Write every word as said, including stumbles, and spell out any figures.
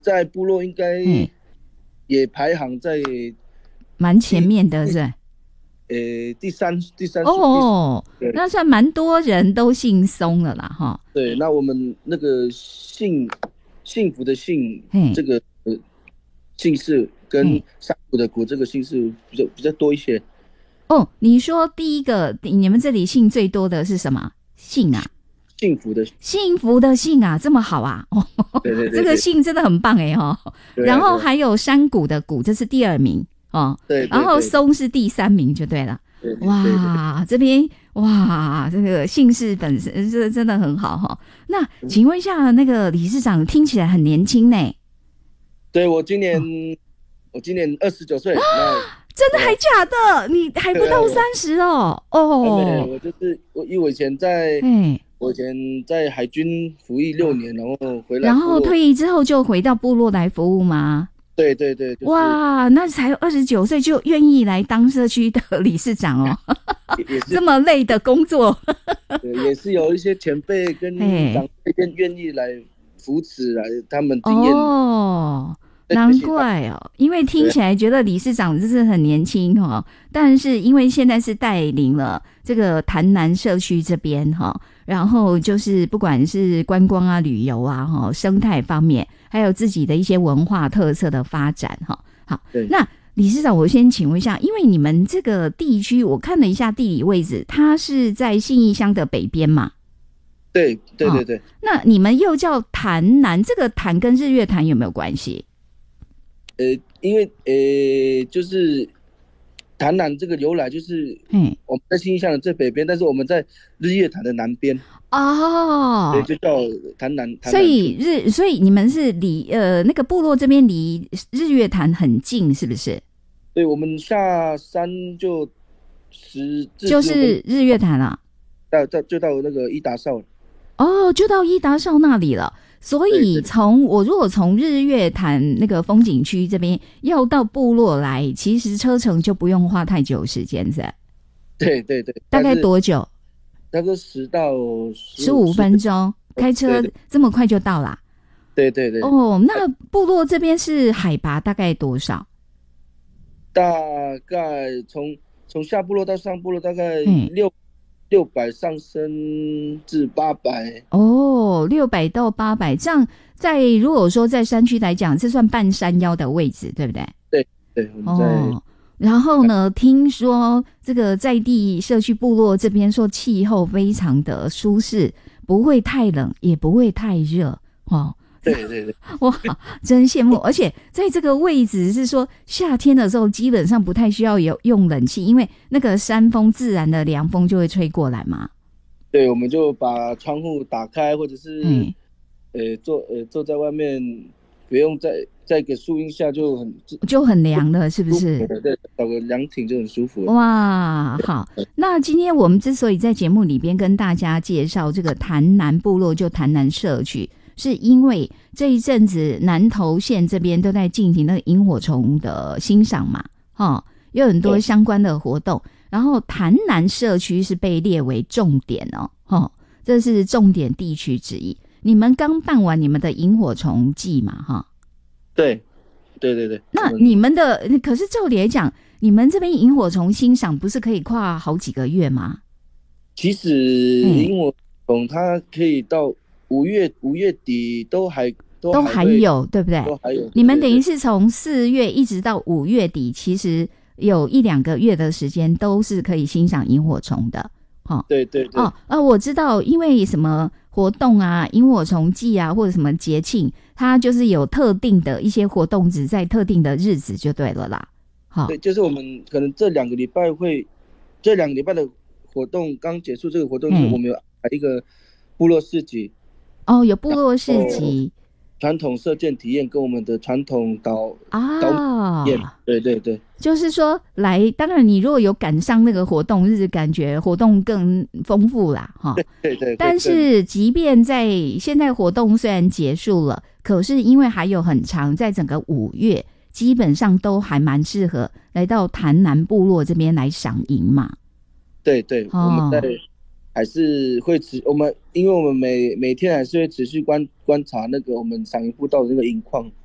在部落应该也排行在蛮前面的是吧？ 呃，第三第三哦，那算蛮多人都姓松了啦，哈。 对，那我们那个幸幸福的幸这个、呃、姓氏跟山谷的谷这个姓氏比较比较多一些。 哦，你说第一个你们这里姓最多的是什么姓啊？ 幸福的幸福的幸啊，这么好啊！哦， 对对对对， 这个姓真的很棒哎哈、哦。然后还有山谷的谷，这是第二名哦。 对， 然后松是第三名就对了。 对对对对， 哇，这边哇，这个姓氏本身这真的很好哈、哦。那请问一下，那个理事长听起来很年轻呢？ 对，我今年、哦、我今年二十九岁。 真的还假的？你还不到三十哦？哦， 我就是我，因为我以前在，我以前在海军服役六年，然后回来， 然后退役之后就回到部落来服务吗？ 对对对，就是、 哇，那才二十九岁就愿意来当社区的理事长哦，这么累的工作， 对，也是有一些前辈跟长辈更愿意来扶持来他们经验哦。难怪哦，因为听起来觉得理事长就是很年轻哦，但是因为现在是带领了这个潭南社区这边哈，然后就是不管是观光啊、旅游啊、哈生态方面，还有自己的一些文化特色的发展哈。好，那理事长，我先请问一下，因为你们这个地区，我看了一下地理位置，它是在信义乡的北边嘛？ 对对对对、哦。 那你们又叫潭南，这个潭跟日月潭有没有关系？ 呃，因为呃，就是潭南这个由来，就是嗯，我们在信义乡的最北边，但是我们在日月潭的南边哦，对，就叫潭南。 所以日，所以你们是离呃那个部落这边离日月潭很近，是不是？ 对，我们下山就十就是日月潭啊， 到到就到那个伊达邵了。 哦，就到伊达邵那里了。所以从我如果从日月潭那个风景区这边要到部落来，其实车程就不用花太久时间，是吧？ 对对对， 大概多久？ 大概十到十五分钟，开车这么快就到啦？ 对对对。 哦，那部落这边是海拔大概多少？ 大概从从下部落到上部落大概六。六百上升至八百哦，六百到八百，这样在如果说在山区来讲，这算半山腰的位置，对不对？ 对对，我们在。哦， 然后呢，听说这个在地社区部落这边说气候非常的舒适，不会太冷，也不会太热，哦。 对对对， 哇，真羡慕！而且在这个位置是说，夏天的时候基本上不太需要有用冷气，因为那个山风自然的凉风就会吹过来嘛。 对，我们就把窗户打开，或者是、嗯、呃坐呃坐在外面，不用在在一个树荫下就很就很凉了，是不是？ 对，找个凉亭就很舒服了。 哇，好，那今天我们之所以在节目里边跟大家介绍这个潭南部落，就潭南社区。是因为这一阵子南投县这边都在进行那个萤火虫的欣赏嘛，哦，有很多相关的活动，然后潭南社区是被列为重点哦，哦，这是重点地区之一。你们刚办完你们的萤火虫季嘛，哈、哦？ 对，对对对。 那你们的可是照理来讲，你们这边萤火虫欣赏不是可以跨好几个月吗？ 其实萤火虫它可以到。五月五月底都还都还都还有，对不对？ 都还有。 你们等于是从四月一直到五月底，其实有一两个月的时间都是可以欣赏萤火虫的。哦， 对对对。 哦，呃，我知道，因为什么活动啊，萤火虫季啊，或者什么节庆，它就是有特定的一些活动，只在特定的日子就对了啦。好、 哦，对，就是我们可能这两个礼拜会，这两个礼拜的活动刚结束，这个活动是我们有排一个部落市集。 哦，有部落市集， 传统射箭体验跟我们的传统导啊， 导演，对对对， 就是说来，当然你如果有赶上那个活动日，感觉活动更丰富啦，哈， 对对 对, 对。 但是即便在现在活动虽然结束了，可是因为还有很长，在整个五月，基本上都还蛮适合来到潭南部落这边来赏萤嘛。 对对， 哦、 我们在。还是会持我们，因为我们每每天还是会持续观观察那个我们赏萤步道的那个萤况，